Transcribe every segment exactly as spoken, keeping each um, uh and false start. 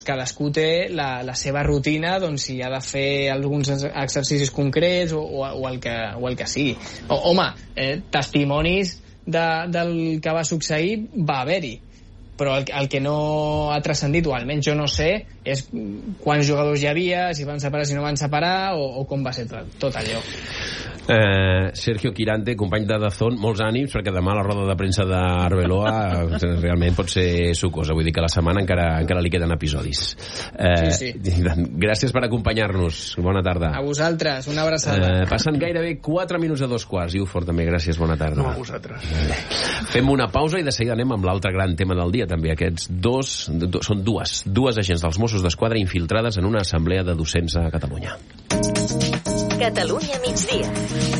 cadascú té la, la seva rutina, doncs si ha de fer alguns exercicis concrets o, o, o, el, que, o el que sigui. O, home, eh, testimonis de, del que va succeir va haver-hi, però el, el que no ha transcendit, o almenys jo no sé, és quants jugadors hi havia, si van separar, si no van separar, o, o com va ser tot, tot allò. Eh, Sergio Quirante, company de Dazón, molts ànims, perquè demà la roda de premsa d'Arbeloa realment pot ser sucosa. Vull dir que la setmana encara, encara li queden episodis. Eh, sí, sí. Gràcies per acompanyar-nos. Bona tarda. A vosaltres, una abraçada. Eh, passen gairebé quatre minuts a dos quarts. I Ufort, també, gràcies, bona tarda. No, a vosaltres. Fem una pausa i de seguida anem amb l'altre gran tema del dia, també. Aquests dos, do, són dues, dues agents dels Mossos d'Esquadra infiltrades en una assemblea de docents a Catalunya. Catalunya migdia.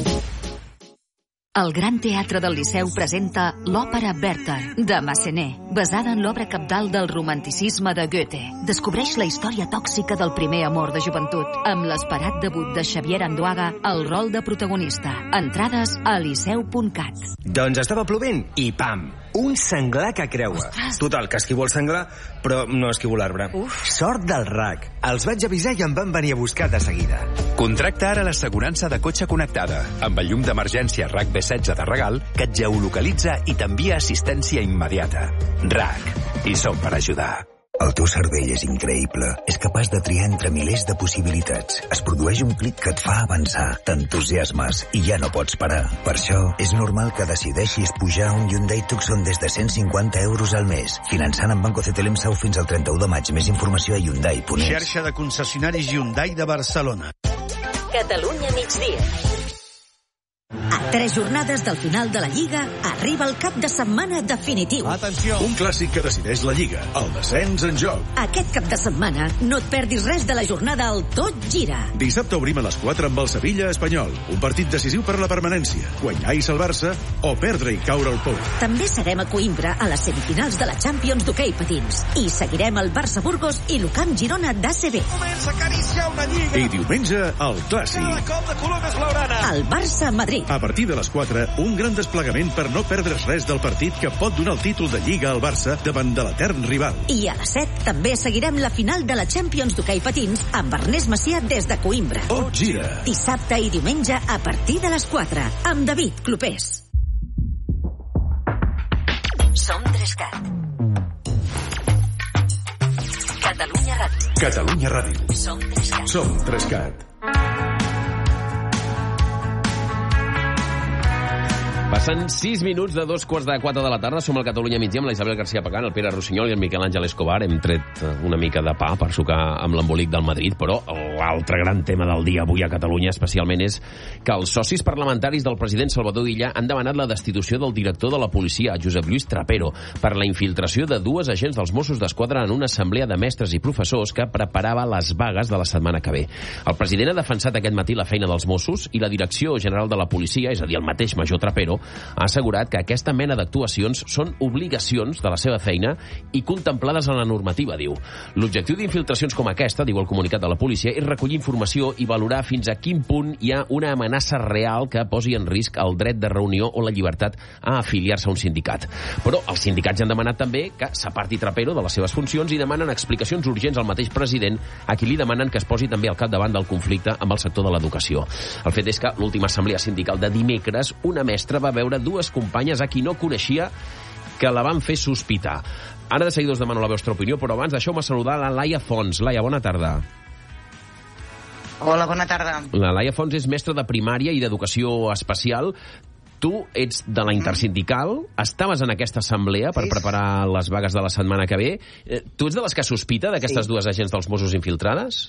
El Gran Teatre del Liceu presenta l'òpera Werther, de Massenet, basada en l'obra cabdal del romanticisme de Goethe. Descobreix la història tòxica del primer amor de joventut, amb l'esperat debut de Xavier Andoaga al rol de protagonista. Entrades a liceu punt cat. Doncs estava plovent i pam! Un senglar que creua. Ostres. Total, que esquivo el senglar, però no esquivo l'arbre. Sort del R A C. Els vaig avisar i em van venir a buscar de seguida. Contracta ara l'assegurança de cotxe connectada, amb el llum d'emergència R A C B setze de regal, que et geolocalitza i t'envia assistència immediata. R A C. I som per ajudar. El teu cervell és increïble. És capaç de triar entre milers de possibilitats. Es produeix un clic que et fa avançar. T'entusiasmes i ja no pots parar. Per això, és normal que decideixis pujar un Hyundai Tucson des de cent cinquanta euros al mes. Finançant amb Banco C T L M Sau fins al trenta-u de maig. Més informació a Hyundai punt es. Xarxa de concessionaris Hyundai de Barcelona. Catalunya migdia. A tres jornades del final de la Lliga arriba el cap de setmana definitiu. Atenció! Un clàssic que decideix la Lliga. El descens en joc. Aquest cap de setmana no et perdis res de la jornada al Tot Gira. Dissabte obrim a les quatre amb el Sevilla Espanyol. Un partit decisiu per la permanència. Guanyar i salvar-se o perdre i caure al pou. També serem a Coimbra a les semifinals de la Champions d'hoquei patins. I seguirem el Barça Burgos i l'Ucamp Girona d'A C B. Comença a acariciar una Lliga. I diumenge, el clàssic. Cada cop de color més blaugrana. El Barça Madrid. A partir de les quatre, un gran desplegament per no perdre's res del partit que pot donar el títol de Lliga al Barça davant de l'etern rival. I a les set també seguirem la final de la Champions d'hoquei patins amb Ernest Macià des de Coimbra. Tot gira. Dissabte i diumenge a partir de les quatre, amb David Clopés. Som Trescat. Catalunya Ràdio. Catalunya Ràdio. Som Trescat. Som Trescat. Passen sis minuts de dos quarts de quatre de la tarda. Som al Catalunya migdia amb la Isabel García Pagán, el Pere Rossinyol i el Miquel Àngel Escobar. Hem tret una mica de pa per sucar amb l'embolic del Madrid, però l'altre gran tema del dia avui a Catalunya especialment és que els socis parlamentaris del president Salvador Illa han demanat la destitució del director de la policia, Josep Lluís Trapero, per la infiltració de dues agents dels Mossos d'Esquadra en una assemblea de mestres i professors que preparava les vagues de la setmana que ve. El president ha defensat aquest matí la feina dels Mossos i la direcció general de la policia, és a dir, el mateix major Trapero, ha assegurat que aquesta mena d'actuacions són obligacions de la seva feina i contemplades en la normativa, diu. L'objectiu d'infiltracions com aquesta, diu el comunicat de la policia, és recollir informació i valorar fins a quin punt hi ha una amenaça real que posi en risc el dret de reunió o la llibertat a afiliar-se a un sindicat. Però els sindicats han demanat també que s'aparti Trapero de les seves funcions i demanen explicacions urgents al mateix president, a qui li demanen que es posi també al capdavant del conflicte amb el sector de l'educació. El fet és que l'última assemblea sindical de dimecres, una mestra va veure dues companyes a qui no coneixia que la van fer sospitar. Ara de seguida us demano la vostra opinió, però abans deixeu-me saludar la Laia Fons. Laia, bona tarda. Hola, bona tarda. La Laia Fons és mestra de primària i d'educació especial. Tu ets de la intersindical, estaves en aquesta assemblea per sí. preparar les vagues de la setmana que ve. Tu ets de les que sospita d'aquestes sí. dues agents dels Mossos infiltrades?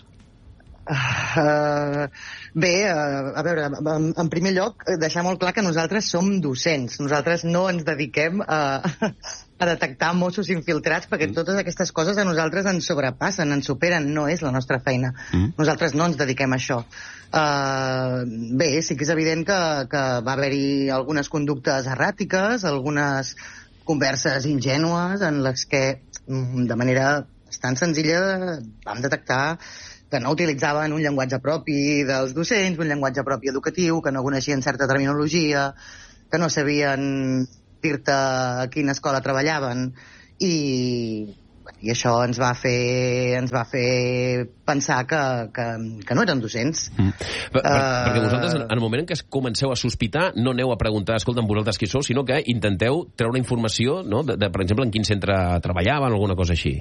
Uh, bé, uh, a veure, en, en primer lloc, deixar molt clar que nosaltres som docents. Nosaltres no ens dediquem a, a detectar Mossos infiltrats, perquè mm. totes aquestes coses a nosaltres ens sobrepassen, ens superen, no és la nostra feina. Mm. Nosaltres no ens dediquem a això. Uh, bé, sí que és evident que, que va haver-hi algunes conductes erràtiques, algunes converses ingènues en les que, de manera bastant senzilla, vam detectar que no utilitzaven un llenguatge propi dels docents, un llenguatge propi educatiu, que no coneixien certa terminologia, que no sabien dir-te a quina escola treballaven. I, I això ens va fer, ens va fer pensar que, que, que no eren docents. Mm. Per, per, uh... Perquè vosaltres, en el moment en què comenceu a sospitar, no aneu a preguntar, escolta'm, vosaltres qui sou, sinó que intenteu treure informació, no? de, de, per exemple, en quin centre treballaven, alguna cosa així.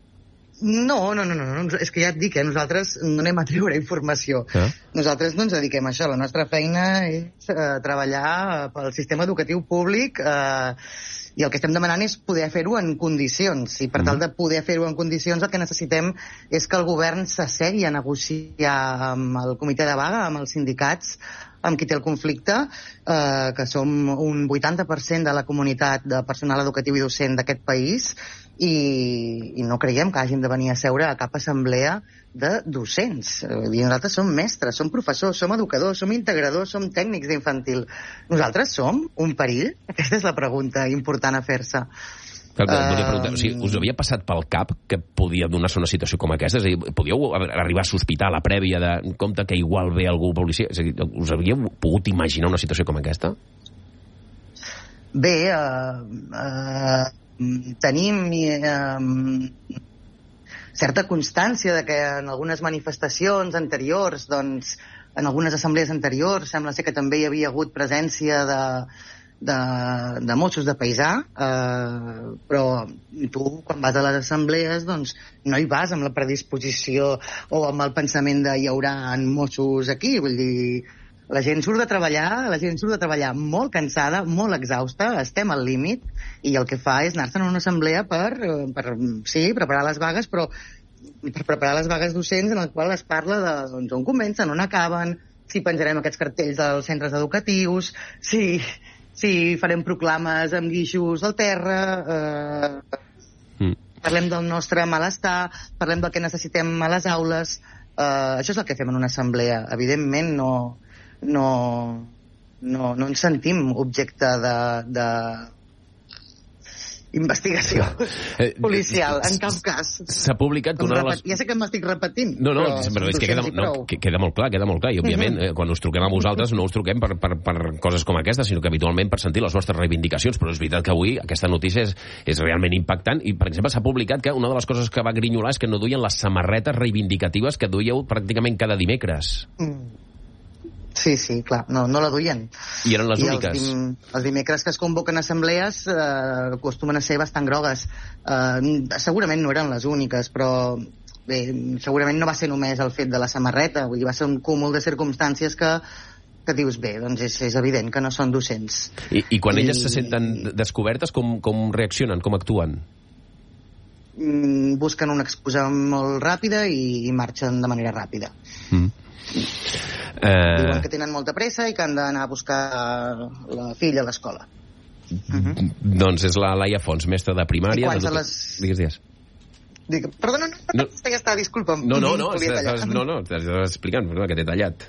No, no, no, no, no, és que ja et dic, eh, nosaltres no anem a treure informació. Eh? Nosaltres no ens dediquem a això, la nostra feina és eh, treballar pel sistema educatiu públic eh, i el que estem demanant és poder fer-ho en condicions, i per tal de poder fer-ho en condicions el que necessitem és que el govern s'assegui a negociar amb el comitè de vaga, amb els sindicats, amb qui té el conflicte, eh, que som un vuitanta per cent de la comunitat de personal educatiu i docent d'aquest país, i, i no creiem que hagin de venir a seure a cap assemblea de docents. I nosaltres som mestres, som professors, som educadors, som integradors, som tècnics d'infantil. Nosaltres som un perill? Aquesta és la pregunta important a fer-se. Clar, volia preguntar, o sigui, us havia passat pel cap que podia donar-se una situació com aquesta? És a dir, podíeu arribar a sospitar a la prèvia de en compte que igual ve algú policia? És a dir, us havíeu pogut imaginar una situació com aquesta? Bé, eh... eh tenim eh, certa constància de que en algunes manifestacions anteriors, doncs, en algunes assemblees anteriors, sembla ser que també hi havia hagut presència de, de, de Mossos de paisà, eh, però tu, quan vas a les assemblees, doncs, no hi vas amb la predisposició o amb el pensament de hi haurà Mossos aquí, vull dir... La gent surt de treballar, la gent surt de treballar molt cansada, molt exhausta, estem al límit, i el que fa és anar-se'n a una assemblea per, per, sí, preparar les vagues, però per preparar les vagues docents en el qual es parla de doncs, on comencen, on acaben, si penjarem aquests cartells dels centres educatius, si, si farem proclames amb guixos al terra, eh, mm. parlem del nostre malestar, parlem del que necessitem a les aules, eh, això és el que fem en una assemblea. Evidentment no... No, no, no ens sentim objecte de, de investigació policial, en cap cas. S'ha publicat que una de les... Ja sé que m'estic repetint. No, no, però, però és que queda, no, que queda molt clar, queda molt clar. I, òbviament, uh-huh. eh, quan us truquem a vosaltres, no us truquem per, per, per coses com aquesta, sinó que habitualment per sentir les vostres reivindicacions. Però és veritat que avui aquesta notícia és, és realment impactant. I, per exemple, s'ha publicat que una de les coses que va grinyolar és que no duien les samarretes reivindicatives que duieu pràcticament cada dimecres. Mm. Sí, sí, clar, no, no la duien. I eren les I úniques? Els, dim, els dimecres que es convoquen assemblees eh, acostumen a ser bastant grogues. Eh, segurament no eren les úniques, però bé, segurament no va ser només el fet de la samarreta, vull dir, va ser un cúmul de circumstàncies que, que dius, bé, doncs és, és evident que no són docents. I, i quan I... elles se senten descobertes, com, com reaccionen, com actuen? Mm, busquen una excusa molt ràpida i, i marxen de manera ràpida. Mm. Uh... Diuen que tenen molta pressa i que han d'anar a buscar la filla a l'escola. Uh-huh. Doncs és la Laia Fons, mestra de primària. I de... les... Digues, digues. Dic, perdona, no, no, no, ja està, disculpa'm. No, no, no, estàs, no, no, estàs explicant, perdona, que t'he tallat.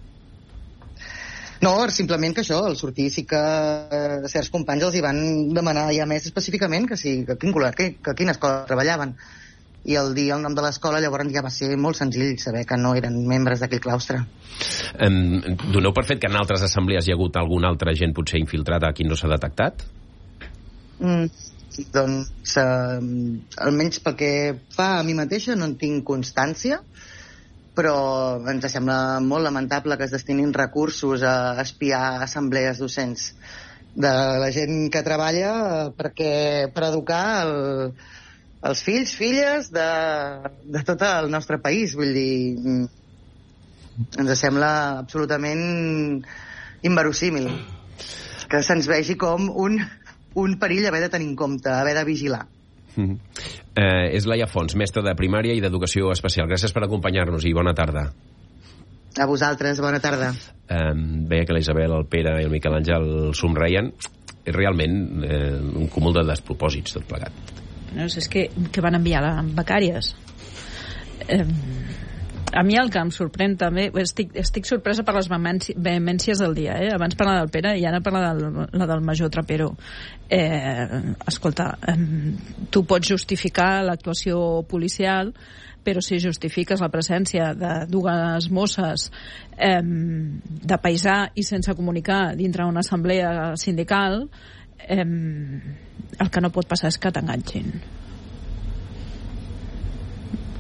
No, simplement que això, al sortir sí que certs companys els hi van demanar ja més específicament que, sí, que, quin, que, que a quina escola treballaven. I el dir el nom de l'escola llavors ja va ser molt senzill saber que no eren membres d'aquell claustre. Um, doneu per fet que en altres assemblees hi ha hagut algun altre agent potser infiltrat a qui no s'ha detectat? Mm, doncs, uh, almenys pel que fa a mi mateixa no en tinc constància, però ens sembla molt lamentable que es destinin recursos a espiar assemblees docents de la gent que treballa perquè per educar el els fills, filles de, de tot el nostre país. Vull dir, ens sembla absolutament inverosímil que se'ns vegi com un, un perill haver de tenir en compte, haver de vigilar. Mm-hmm. Eh, és Laia Fons, mestra de primària i d'educació especial. Gràcies per acompanyar-nos i bona tarda. A vosaltres, bona tarda. Eh, veia que la Isabel, el Pere i el Miquel Àngel somreien. És realment eh, un cúmul de despropòsits tot plegat. No, és que, que van enviar a becàries. Eh, a mi el que em sorprèn també, estic, estic sorpresa per les vehemències del dia, eh? Abans parla del Pere i ara parla del, la del major Trapero. Eh, escolta, eh, tu pots justificar l'actuació policial, però si justifiques la presència de dues mosses eh, de paisà i sense comunicar dintre una assemblea sindical, eh, el que no pot passar és que t'enganxin.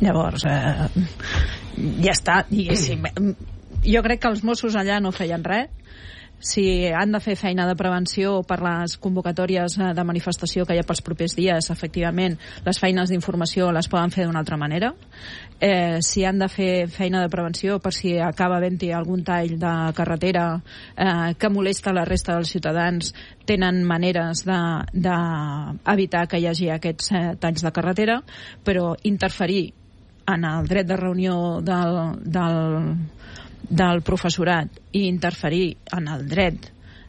Llavors, eh, ja està, diguéssim. Jo crec que els Mossos allà no feien res. Si han de fer feina de prevenció per les convocatòries de manifestació que hi ha pels propers dies, efectivament, les feines d'informació les poden fer d'una altra manera. Eh, si han de fer feina de prevenció per si acaba havent-hi algun tall de carretera eh, que molesta la resta dels ciutadans, tenen maneres d'evitar de, de que hi hagi aquests eh, talls de carretera, però interferir en el dret de reunió del... del del professorat i interferir en el dret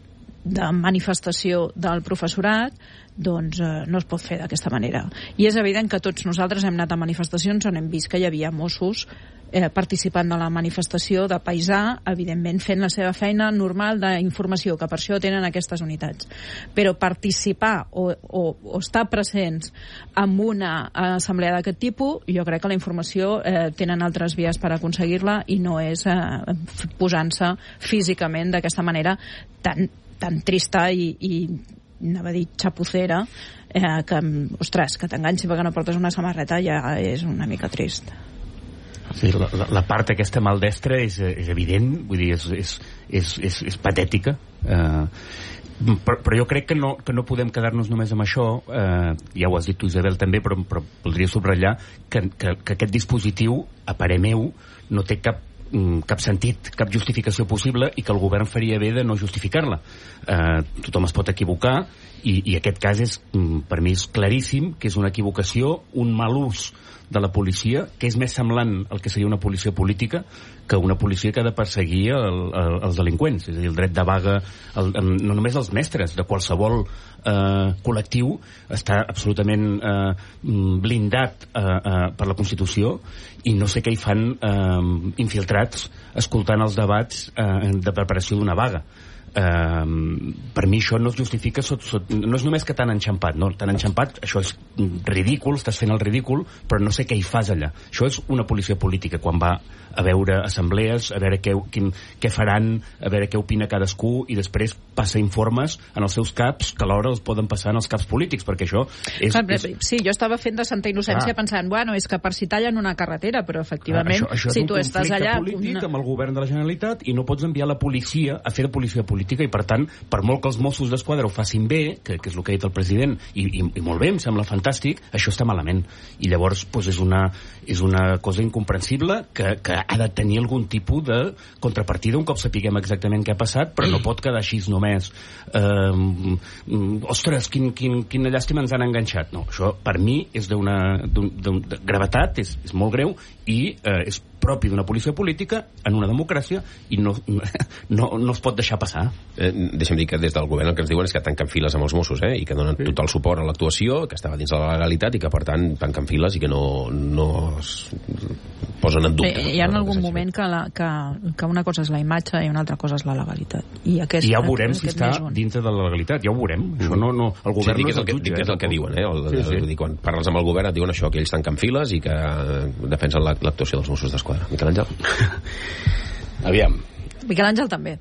de manifestació del professorat, doncs eh, no es pot fer d'aquesta manera. I és evident que tots nosaltres hem anat a manifestacions on hem vist que hi havia Mossos eh, participant de la manifestació de paisà, evidentment fent la seva feina normal d'informació, que per això tenen aquestes unitats. Però participar o, o, o estar presents en una assemblea d'aquest tipus, jo crec que la informació eh, tenen altres vies per aconseguir-la i no és eh, posant-se físicament d'aquesta manera tan, tan trista i, i anava a dir xapucera, eh, que, ostres, que t'enganxi perquè no portes una samarreta ja és una mica trist. Sí, la, la, la part aquesta maldestra és, és evident, vull dir, és, és, és, és, és patètica, eh, però, però jo crec que no, que no podem quedar-nos només amb això, eh, ja ho has dit tu, Isabel, també, però, però voldria subratllar que, que, que aquest dispositiu, a parer meu, no té cap cap sentit, cap justificació possible i que el govern faria bé de no justificar-la. Eh, tothom es pot equivocar i, i aquest cas és, per mi és claríssim que és una equivocació, un mal ús de la policia, que és més semblant al que seria una policia política que una policia que ha de perseguir el, el, els delinqüents. És a dir, el dret de vaga, el, no només els mestres, de qualsevol eh, col·lectiu, està absolutament eh, blindat eh, eh, per la Constitució i no sé què hi fan eh, infiltrats escoltant els debats eh, de preparació d'una vaga. Uh, per mi això no es justifica sot, sot, no és només que t'han enxampat, no? T'han enxampat, això és ridícul, estàs fent el ridícul, però no sé què hi fas allà. Això és una policia política, quan va a veure assemblees, a veure què, quin, què faran, a veure què opina cadascú i després passa informes en els seus caps que alhora els poden passar en els caps polítics, perquè això és... Clar, és... Sí, jo estava fent de santa innocència ah. pensant, bueno, és que per si tallen una carretera, però efectivament, ah, això, això si tu estàs allà... És un conflicte polític amb el govern de la Generalitat i no pots enviar la policia a fer de policia política i, per tant, per molt que els Mossos d'Esquadra ho facin bé, que, que és el que ha dit el president, i, i, i molt bé, em sembla fantàstic, això està malament. I llavors doncs, és, una, és una cosa incomprensible que, que ha de tenir algun tipus de contrapartida un cop sapiguem exactament què ha passat, però no pot quedar així només. Eh, ostres, quin, quin, quina llàstima ens han enganxat. No, això per mi és d'una gravetat, és, és molt greu i eh, és propi d'una policia política en una democràcia i no, no, no es pot deixar passar. Eh, deixa'm dir que des del govern el que ens diuen és que tanquen files amb els Mossos, eh, i que donen sí. total suport a l'actuació, que estava dins de la legalitat i que, per tant, tanquen files i que no, no es posen en dubte. Bé, hi ha en algun moment que, la, que, que una cosa és la imatge i una altra cosa és la legalitat. I, aquest, I ja ho veurem si està dintre de la legalitat, ja ho veurem. Mm. Això no, no, el govern sí, no és el jutge. Que, és el que diuen, eh? El, sí, sí. El, el, quan parles amb el govern et diuen això, que ells tanquen files i que defensen l'actuació dels Mossos d'Esquadra. Miquel Àngel? Aviam. Miquel Àngel també.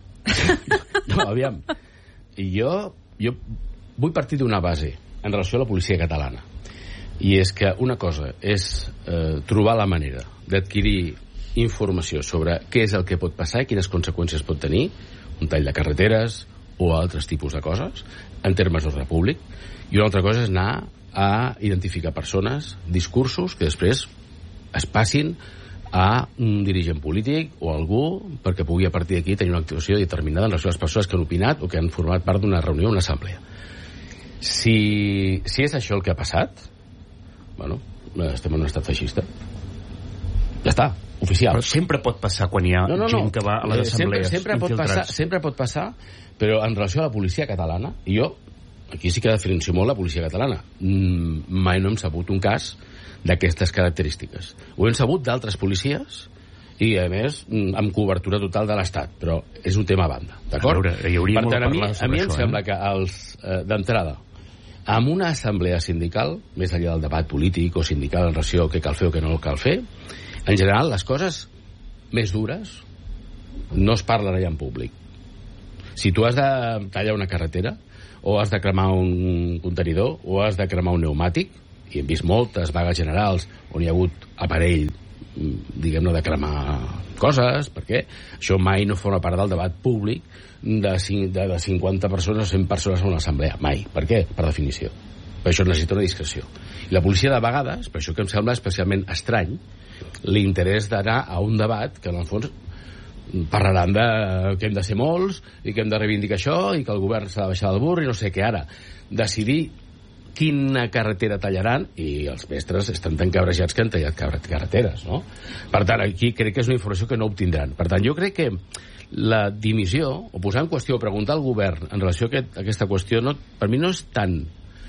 No, aviam. Jo, jo vull partir d'una base en relació a la policia catalana. I és que una cosa és eh, trobar la manera d'adquirir informació sobre què és el que pot passar i quines conseqüències pot tenir un tall de carreteres o altres tipus de coses en termes d'ordre públic, i una altra cosa és anar a identificar persones, discursos que després es passin a un dirigent polític o algú perquè pugui a partir d'aquí tenir una actuació determinada en les persones que han opinat o que han format part d'una reunió o una assemblea. Si, si és això el que ha passat, bueno, estem en un estat feixista. Ja està, oficial. Però sempre pot passar quan hi ha no, no, no. gent que va a les assemblees sempre, sempre pot passar, sempre pot passar, però en relació a la policia catalana, i jo, aquí sí que diferencio molt la policia catalana, mm, mai no hem sabut un cas d'aquestes característiques. Ho hem sabut d'altres policies i, a més, amb cobertura total de l'Estat, però és un tema a banda, d'acord? Hi hauria per tant, molt a a mi, parlar sobre a mi em això, sembla eh? que els, eh, d'entrada, amb una assemblea sindical, més enllà del debat polític o sindical en relació a què cal fer o què no cal fer, en general, les coses més dures no es parlen allà en públic. Si tu has de tallar una carretera, o has de cremar un contenidor, o has de cremar un pneumàtic, i hem vist moltes vagues generals on hi ha hagut aparell, diguem-ne, de cremar coses, perquè això mai no forma part del debat públic de, de, de cinquanta persones o cent persones en una assemblea, mai. Per què? Per definició. Per això necessita una discreció. I la policia, de vegades, per això que em sembla especialment estrany, l'interès d'anar a un debat que, en el fons, parlaran de que hem de ser molts i que hem de reivindicar això i que el govern s'ha de baixar del burro i no sé què. Ara, decidir quina carretera tallaran, i els mestres estan tan cabrejats que han tallat carreteres, no? Per tant, aquí crec que és una informació que no obtindran. Per tant, jo crec que la dimissió, o posar en qüestió, o preguntar al govern en relació a, aquest, a aquesta qüestió, no, per mi no és tant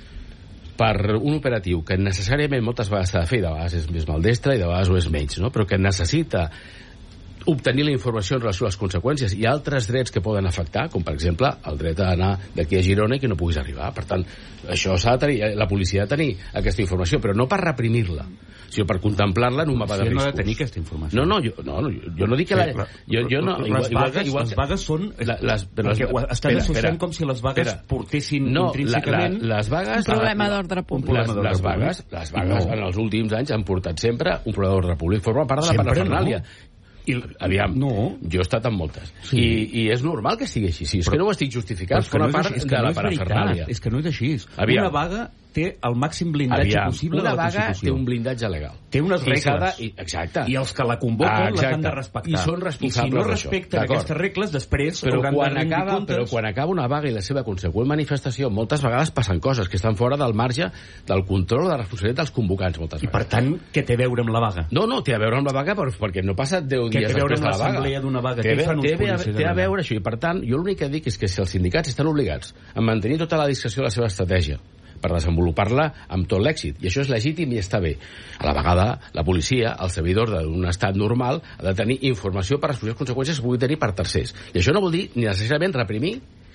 per un operatiu que necessàriament moltes vegades s'ha de fer, i de vegades és més maldestre i de vegades ho és menys, no? Però que necessita obtenir la informació en relació a les conseqüències i altres drets que poden afectar, com per exemple el dret a anar d'aquí a Girona i que no puguis arribar. Per tant, això s'ha de tenir, la policia ha de tenir aquesta informació, però no per reprimir-la, sinó per contemplar-la en un mapa de riscos. No ha de tenir aquesta informació. No, no, jo no, jo, jo no dic que la... Jo, jo no, igual, les, vagues, igual, les vagues són... La, les, però perquè les, estan espera, associant espera, com si les vagues espera, portessin no, intrínsecament... La, la, les vagues... Un problema d'ordre públic. Les, les vagues, les vagues no. En els últims anys han portat sempre un problema d'ordre públic. Forma part de la parafernàlia. No. I, aviam, no. Jo he estat en moltes sí. I, i és normal que sigui així, sí, és però, que no ho estic justificant, forma no part de la parafernàlia. És que no és així. Aviam. Una vaga té el màxim blindatge aviam. possible una de la vaga Constitució. Té un blindatge legal, té unes regles i, exacte. I els que la convoquen ah, les han de respectar, i són responsables i si no respecten aquestes regles després però hauran quan de acaba, comptes. Però quan acaba una vaga i la seva conseqüent manifestació, moltes vegades passen coses que estan fora del marge del control de la responsabilitat dels convocants moltes vegades. I per tant, què té a veure amb la vaga? No, no, té a veure amb la vaga perquè no passa deu dies després de la vaga. D'una vaga? Té, té, té, té a veure això, i per tant jo l'únic que dic és que si els sindicats estan obligats a mantenir tota la discreció de la seva estratègia per desenvolupar-la amb tot l'èxit, i això és legítim i està bé. A la vegada, la policia, el servidor d'un estat normal, ha de tenir informació per les conseqüències que pugui tenir per tercers. I això no vol dir ni necessàriament reprimir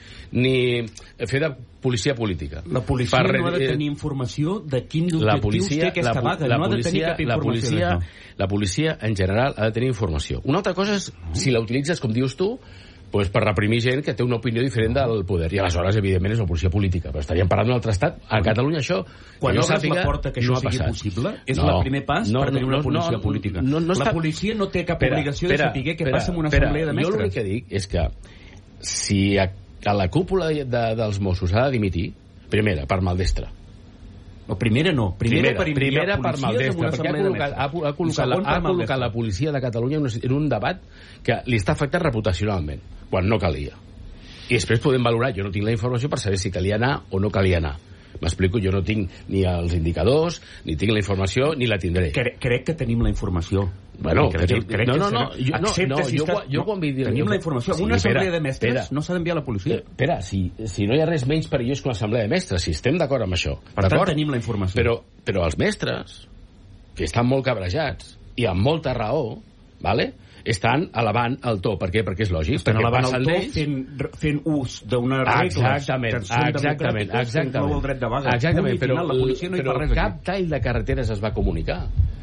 ni fer de policia política. La policia per, no ha de tenir informació de quins objectius té aquesta la, vaga, la no policia, ha de tenir cap informació. La policia, la policia, en general, ha de tenir informació. Una altra cosa és, si la utilitzes, com dius tu, pues per reprimir gent que té una opinió diferent del poder. I aleshores, evidentment, és una policia política. Però estaríem parlant d'un altre estat. A Catalunya això, quan obres la porta que això no sigui possible, és no, el primer pas no, per tenir una policia no, política. No, no, no està... La policia no té cap pera, obligació pera, de saber què passa en una pera, assemblea de mestres. Jo l'únic que dic és que si a, a la cúpula de, de, dels Mossos ha de dimitir, primera, per maldestre. No, primera no. Primera, primera per, primera per maldestre, perquè ha col·locat, ha, ha col·locat, la, ha col·locat la policia de Catalunya en un debat que li està afectant reputacionalment, quan no calia. I després podem valorar, jo no tinc la informació per saber si calia anar o no calia anar. M'explico, jo no tinc ni els indicadors, ni tinc la informació, ni la tindré. Crec, crec que tenim la informació. Bueno, crec, crec, crec no, que no, no, jo, no, no, si jo, estàs, jo quan vull dir... Tenim la informació. En sí, una assemblea de mestres espera, no s'ha d'enviar a la policia. Espera, si, si no hi ha res menys perillós que una assemblea de mestres, si estem d'acord amb això. Per tant, tenim la informació. Però, però els mestres, que estan molt cabrejats, i amb molta raó, vale? Estan elevant el to. Per què? Perquè és lògic. Estan elevant el to fent, fent ús d'una regla exactament, que són exactament, exactament, el dret de vaga. Exactament, però, la policia no hi però fa res cap tall de carreteres es va comunicar.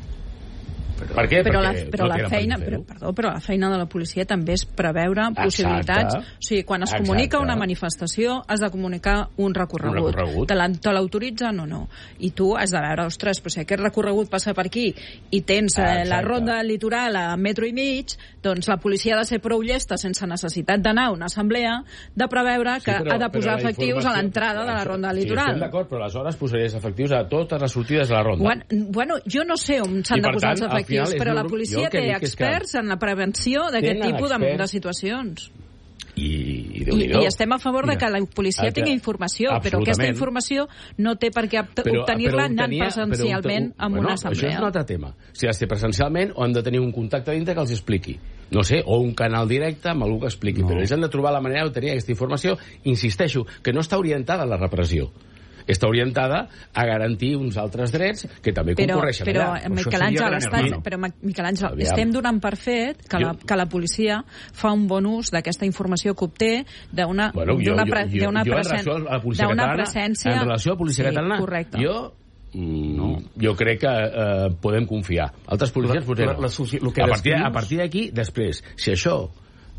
Però, per què? Però, Perquè la, però, la feina, però, perdó, però la feina de la policia també és preveure exacte, possibilitats. O sigui, quan es comunica exacte. Una manifestació, has de comunicar un recorregut. Un recorregut. Te l'autoritzen o no. I tu has de veure, ostres, però si aquest recorregut passa per aquí i tens eh, la ronda litoral a metro i mig, doncs la policia ha de ser prou llesta, sense necessitat d'anar a una assemblea, de preveure que sí, però, ha de posar efectius a l'entrada de la ronda litoral. Sí, estem d'acord, però aleshores posaries efectius a totes les sortides de la ronda. Bueno, bueno jo no sé on s'han de posar els efectius, però la policia té experts en la prevenció d'aquest tipus de, de situacions. I, i, I, i estem a favor de que la policia tingui informació, però aquesta informació no té per què obtenir-la anant presencialment en una assemblea. Això és un altre tema. Si ha de ser presencialment o han de tenir un contacte dintre que els expliqui. No sé, o un canal directe amb algú que expliqui. No. Però ells han de trobar la manera d'obtenir aquesta informació, insisteixo, que no està orientada a la repressió. Està orientada a garantir uns altres drets que també però, concorreixen però, allà. Miquel Àngel, estats, però Miquel Àngel, estem donant per fet que, jo, la, que la policia fa un bon ús d'aquesta informació que obté d'una bueno, pre, presen, presència... En relació a la policia sí, catalana, correcte. jo... Mm, no. Jo crec que eh, podem confiar. Altres policies potser no. La, la, la, que a partir, a partir d'aquí, després, si això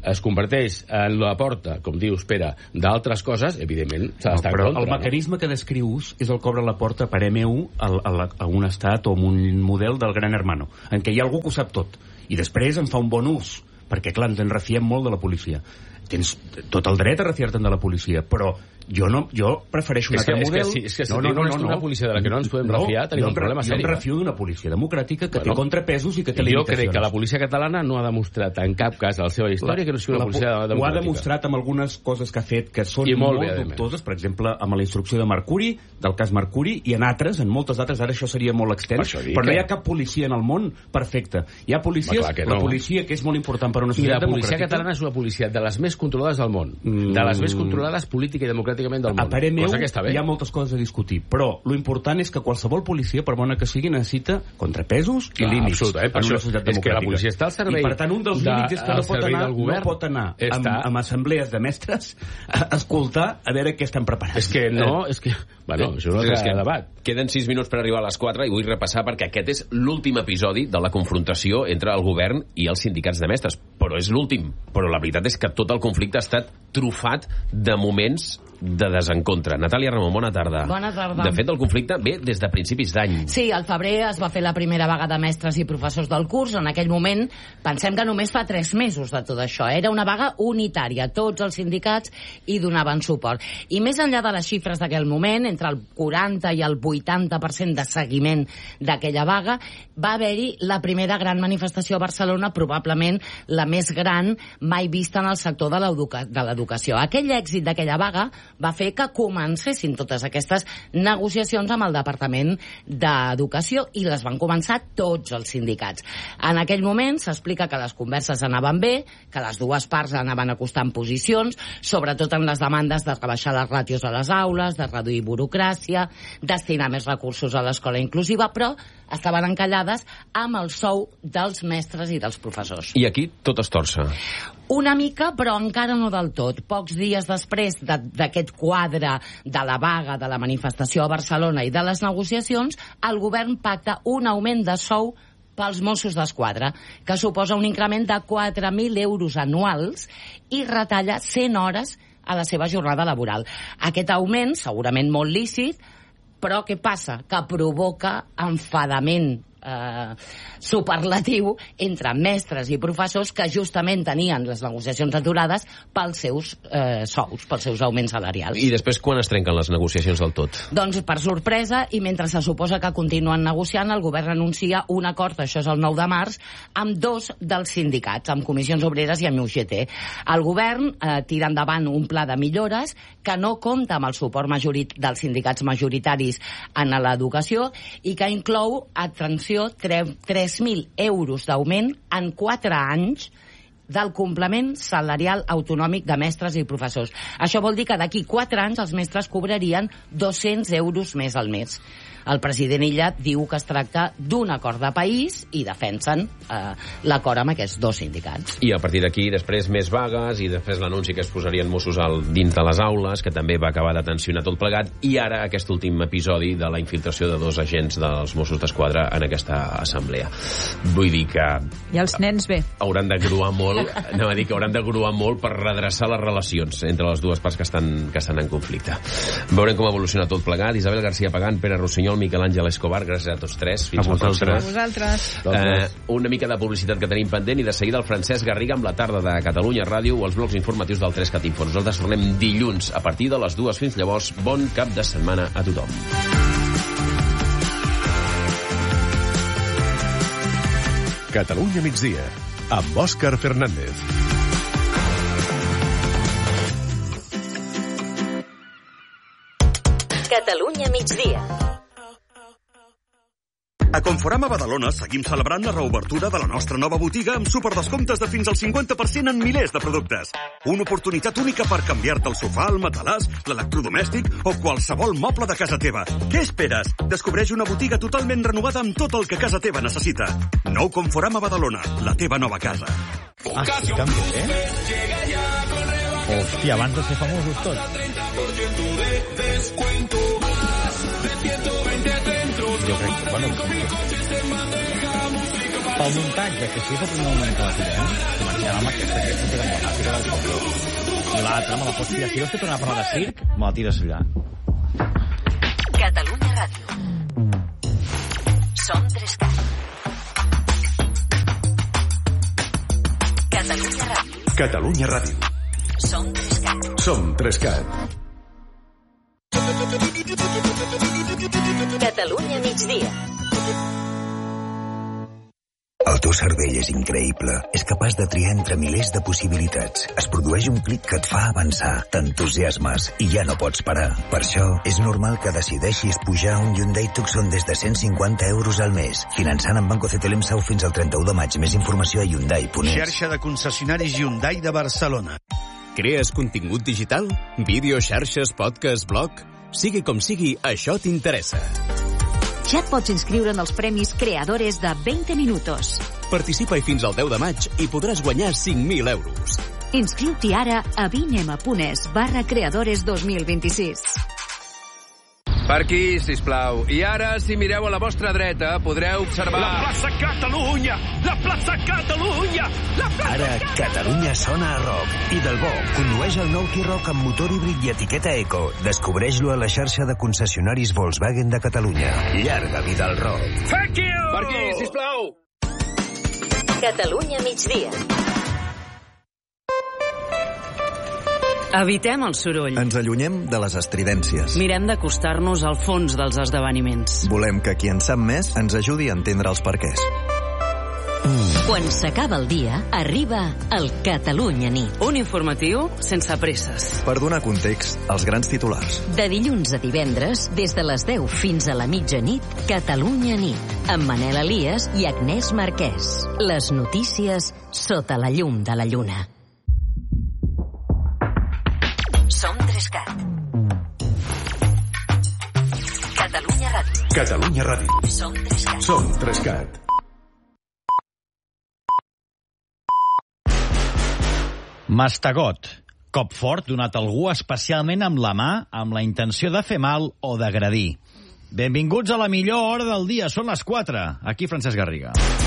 es converteix en la porta, com dius, Pere, d'altres coses, evidentment s'ha d'estar en però contra. el mecanisme que descrius és el que obre la porta per M U a, a, a un estat o a un model del Gran Hermano, en què hi ha algú que ho sap tot, i després en fa un bon ús, perquè, clar, ens en refiem molt de la policia. Tens tot el dret a refiar-te'n de la policia, però jo no, jo prefereixo un altre model. És que, és que si no, no, no, no, no. una policia de la que no ens podem no, refiar, tenim un problema seri. Jo em refio d'una policia democràtica que bueno, té contrapesos i que té limitacions. Jo crec que la policia catalana no ha demostrat en cap cas a la seva història la, que no sigui una policia democràtica. Ho ha demostrat amb algunes coses que ha fet que són I molt, molt bé, dubtoses, per exemple, amb la instrucció de Mercuri, del cas Mercuri, i en altres, en moltes altres, ara això seria molt extens, per però no hi ha cap policia en el món perfecta. Hi ha policies, no. La policia que és molt important per a una societat democràtica. I la policia catalana és una policia de les més controlades del món, de les més controlades política i democràticament del món. Meu, hi ha moltes coses a discutir, però lo important és que qualsevol policia, per bona que sigui, necessita contrapesos i límits. Absolut, eh? Per això és que la policia està al servei. I per tant, un dels de, límits és que no pot anar, no pot anar amb, amb assemblees de mestres a escoltar a veure què estan preparant. És que no, és que... Bueno, això és un altre debat. Queden sis minuts per arribar a les quatre i vull repassar perquè aquest és l'últim episodi de la confrontació entre el govern i els sindicats de mestres. Però és l'últim. Però la veritat és que tot el conflicte ha estat trufat de moments de desencontre. Natàlia Ramon, bona tarda. Bona tarda. De fet, el conflicte ve des de principis d'any. Sí, al febrer es va fer la primera vaga de mestres i professors del curs. En aquell moment, pensem que només fa tres mesos de tot això. Era una vaga unitària. Tots els sindicats hi donaven suport. I més enllà de les xifres d'aquell moment, entre el quaranta i el vuitanta per cent de seguiment d'aquella vaga, va haver-hi la primera gran manifestació a Barcelona, probablement la més gran mai vista en el sector de l'educació. Aquell èxit d'aquella vaga va fer que comencessin totes aquestes negociacions amb el Departament d'Educació i les van començar tots els sindicats. En aquell moment s'explica que les converses anaven bé, que les dues parts anaven acostant posicions, sobretot en les demandes de rebaixar les ràtios a les aules, de reduir burocràcia, destinar més recursos a l'escola inclusiva, però estaven encallades amb el sou dels mestres i dels professors. I aquí tot es torça. Una mica, però encara no del tot. Pocs dies després d'aquest quadre de la vaga, de la manifestació a Barcelona i de les negociacions, el govern pacta un augment de sou pels Mossos d'Esquadra, que suposa un increment de quatre mil euros anuals i retalla cent hores a la seva jornada laboral. Aquest augment, segurament molt lícit, però què passa? Que provoca enfadament eh, superlatiu entre mestres i professors que justament tenien les negociacions aturades pels seus eh, sous, pels seus augments salarials. I després quan es trenquen les negociacions del tot? Doncs per sorpresa, i mentre se suposa que continuen negociant, el govern anuncia un acord, això és el nou de març, amb dos dels sindicats, amb Comissions Obreres i amb U G T. El govern eh, tira endavant un pla de millores que no compta amb el suport majorit dels sindicats majoritaris en l'educació i que inclou, atenció, tres mil euros d'augment en quatre anys del complement salarial autonòmic de mestres i professors. Això vol dir que d'aquí quatre anys els mestres cobrarien dos-cents euros més al mes. El president Illa diu que es tracta d'un acord de país i defensen eh, l'acord amb aquests dos sindicats. I a partir d'aquí, després més vagues i després l'anunci que es posarien Mossos al, dins de les aules, que també va acabar de tensionar tot plegat, i ara aquest últim episodi de la infiltració de dos agents dels Mossos d'Esquadra en aquesta assemblea. Vull dir que... I els nens bé. Hauran de gruar molt, anem a dir que hauran de gruar molt per redreçar les relacions entre les dues parts que estan, que estan en conflicte. Veurem com evoluciona tot plegat. Isabel García Pagán, Pere Rossinyol, Miquel Àngel Escobar, gràcies a tots tres. Fins a vosaltres. A vosaltres. Eh, una mica de publicitat que tenim pendent i de seguida el Francesc Garriga amb la tarda de Catalunya Ràdio o els blocs informatius del tres cat info. Nosaltres tornem dilluns a partir de les dues. Fins llavors, bon cap de setmana a tothom. Catalunya migdia, amb Òscar Fernández. Catalunya migdia. A Conforama Badalona seguim celebrant la reobertura de la nostra nova botiga amb superdescomptes de fins al cinquanta per cent en milers de productes. Una oportunitat única per canviar-te el sofà, el matalàs, l'electrodomèstic o qualsevol moble de casa teva. Què esperes? Descobreix una botiga totalment renovada amb tot el que casa teva necessita. Nou Conforama Badalona, la teva nova casa. Ah, sí, també, eh? Hòstia, abans de ser famosos tots. Jo crec que, bueno... Pel muntatge, que si és el primer moment que la tirem, comencem amb aquesta, que sempre que la tira del poble. I l'altra, me la pots tirar. Si vols que tornar a parlar de circ, me la tires allà. Catalunya Ràdio. Som Trescat. Catalunya Ràdio. Catalunya Ràdio. Som Trescat. Som Trescat. Catalunya migdia. El teu cervell és increïble. És capaç de triar entre milers de possibilitats. Es produeix un clic que et fa avançar. T'entusiasmes i ja no pots parar. Per això, és normal que decideixis pujar un Hyundai Tucson des de cent cinquanta euros al mes. Finançant amb Banco C T L M S A U fins al trenta-u de maig. Més informació a Hyundai punt es. Xarxa de concessionaris Hyundai de Barcelona. Crees contingut digital? Vídeo, xarxes, podcast, blog? Sigui com sigui, això t'interessa. Ja et pots inscriure en els premis Creadores de veinte Minutos. Participa-hi fins al deu de maig i podràs guanyar cinc mil euros. Inscriu-t'hi ara a vinem.es barra creadores dos mil vint-i-sis. Per aquí, sisplau. I ara, si mireu a la vostra dreta, podreu observar... La plaça Catalunya! La plaça Catalunya! La plaça Ara, Catalunya sona a rock. I del bo, condueix el nou T-Roc amb motor híbrid i etiqueta Eco. Descobreix-lo a la xarxa de concessionaris Volkswagen de Catalunya. Llarga vida al rock. Thank you! Per aquí, sisplau! Catalunya migdia. Evitem el soroll. Ens allunyem de les estridències. Mirem d'acostar-nos al fons dels esdeveniments. Volem que qui en sap més ens ajudi a entendre els perquès. Quan s'acaba el dia, arriba el Catalunya Nit. Un informatiu sense presses. Per donar context als grans titulars. De dilluns a divendres, des de les deu fins a la mitjanit, Catalunya Nit, amb Manel Elias i Agnès Marquès. Les notícies sota la llum de la lluna. Som Trescat. Catalunya Ràdio. Catalunya Ràdio. Som Trescat. Som Trescat. Mastegot. Cop fort donat a algú especialment amb la mà, amb la intenció de fer mal o d'agredir. Benvinguts a la millor hora del dia. Són les quatre. Aquí Francesc Garriga.